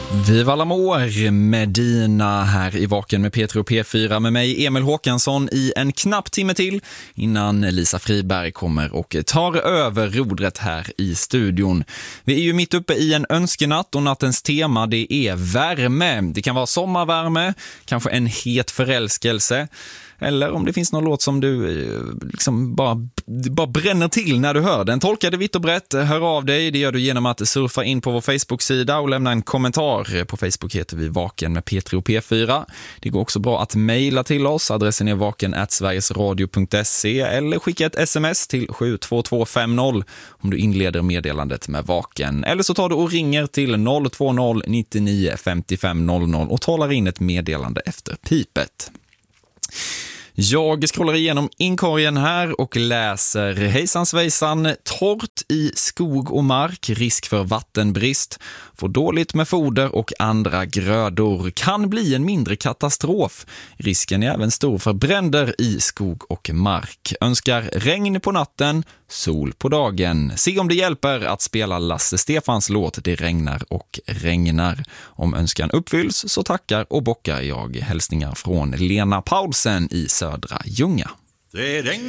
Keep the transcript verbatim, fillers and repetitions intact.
Viva l'amour, Medina här i Vaken med Peter och P fyra med mig Emil Håkansson i en knapp timme till innan Lisa Friberg kommer och tar över rodret här i studion. Vi är ju mitt uppe i en önskenatt och nattens tema det är värme. Det kan vara sommarvärme, kanske en het förälskelse. Eller om det finns någon låt som du liksom bara, bara bränner till när du hör den. Tolka det vitt och brett, hör av dig. Det gör du genom att surfa in på vår Facebook-sida och lämna en kommentar. På Facebook heter vi Vaken med Peter och P fyra. Det går också bra att mejla till oss. Adressen är vaken at sverigesradio punkt se eller skicka ett sms till sju två två fem noll om du inleder meddelandet med Vaken. Eller så tar du och ringer till noll två noll nittionio femtiofem noll noll och talar in ett meddelande efter pipet. Jag scrollar igenom inkorgen här och läser hejsan svejsan, torrt i skog och mark, risk för vattenbrist, får dåligt med foder och andra grödor, kan bli en mindre katastrof. Risken är även stor för bränder i skog och mark. Önskar regn på natten, sol på dagen. Se om det hjälper att spela Lasse Stefans låt Det regnar och regnar. Om önskan uppfylls så tackar och bockar jag. Hälsningar från Lena Paulsen i Södra Ljunga. Det regnar